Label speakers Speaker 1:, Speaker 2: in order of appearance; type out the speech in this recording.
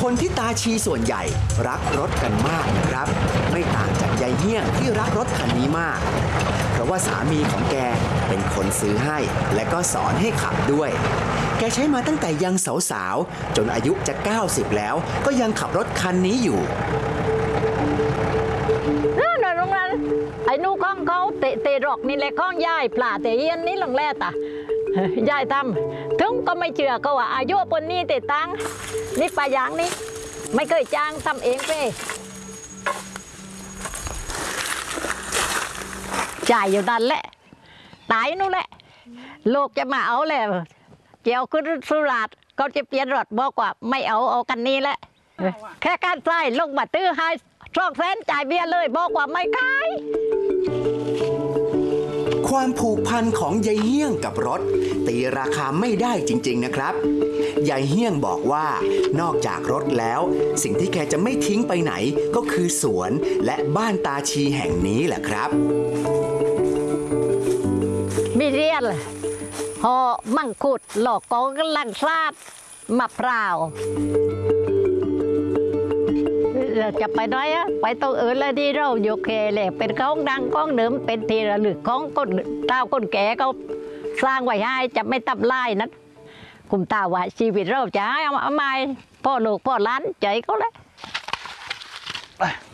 Speaker 1: คนที่ตาชีส่วนใหญ่รักรถกันมากนะครับไม่ต่างจากยายเฮี้ยงที่รักรถคันนี้มากเพราะว่าสามีของแกเป็นคนซื้อให้และก็สอนให้ขับด้วยแกใช้มาตั้งแต่ยังสาวๆจนอายุจะ90แล้วก็ยังขับรถคันนี้อยู่
Speaker 2: นั่นโรงงานไอ้นูข้องเขาเตะรอกนี่แหละข้องย่ายปลาเตะเย็นนี่หลังแรกยายทำถึงก็ไม่เชื่อก็ว่าอายุปนนี้เตะตังนี่ปลาอย่างนี้ไม่เคยจ้างทำเองเป้จ่ายอยู่นั่นแหละตายนู่นแหละโลกจะมาเอาแหละเจียวขึ้นสุราษฎร์เขาจะเปลี่ยนรถบอกว่าไม่เอากันนี้แหละแค่การใส่ลงมาตื้อให้200,000จ่ายเบี้ยเลยบอกว่าไม่ขาย
Speaker 1: ความผูกพันของยายเฮี้ยงกับรถตีราคาไม่ได้จริงๆนะครับยายเฮี้ยงบอกว่านอกจากรถแล้วสิ่งที่แกจะไม่ทิ้งไปไหนก็คือสวนและบ้านตาชีแห่งนี้แหละครับ
Speaker 2: มีเรียนหอมังคุดหลอกกองกำลังซาดมะพร้าวจะไปน้อยอะไปตรงอื่นเลยที่เราอยู่เคเลยเป็นก้องดังก้องเดิมเป็นทีระลึกของคนเต้าคนแก่เขาสร้างไว้ให้จะไม่ตับไล่นั้นคุมตาว่าชีวิตเราจะเอาไม้พ่อลูกพ่อล้านใจเขาเลย